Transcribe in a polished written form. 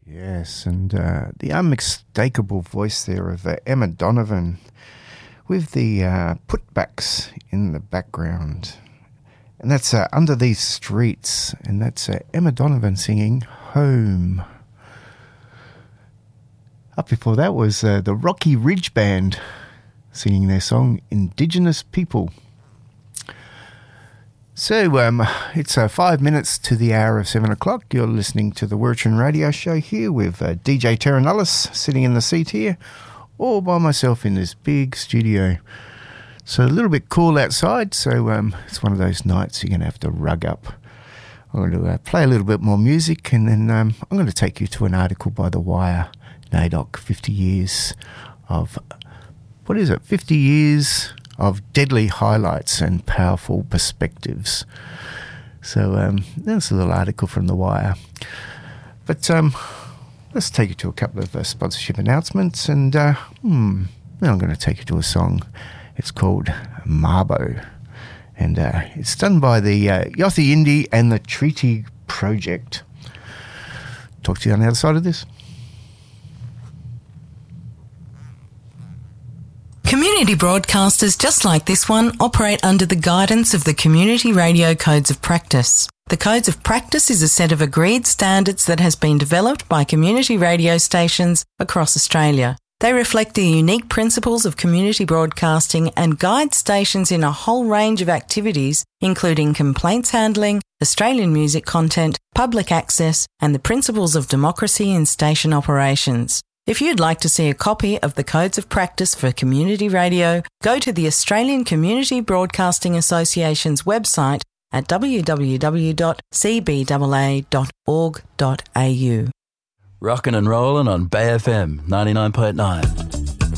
Yes, and the unmistakable voice there of Emma Donovan with the putbacks in the background. And that's Under These Streets, and that's Emma Donovan singing Home. Up before that was the Rocky Ridge Band singing their song Indigenous People. So it's 5 minutes to the hour of 7 o'clock. You're listening to the Wirrachin Radio Show here with DJ Terranullis sitting in the seat here, all by myself in this big studio. So a little bit cool outside, so it's one of those nights you're going to have to rug up. I'm going to play a little bit more music, and then I'm going to take you to an article by The Wire, NAIDOC, 50 years of, 50 years of deadly highlights and powerful perspectives. So that's a little article from The Wire. But let's take you to a couple of sponsorship announcements, and then I'm going to take you to a song. It's called Mabo, and it's done by the Yothu Yindi and the Treaty Project. Talk to you on the other side of this. Community broadcasters just like this one operate under the guidance of the Community Radio Codes of Practice. The Codes of Practice is a set of agreed standards that has been developed by community radio stations across Australia. They reflect the unique principles of community broadcasting and guide stations in a whole range of activities, including complaints handling, Australian music content, public access, and the principles of democracy in station operations. If you'd like to see a copy of the Codes of Practice for Community Radio, go to the Australian Community Broadcasting Association's website at www.cbaa.org.au. Rockin' and rollin' on Bay FM 99.9.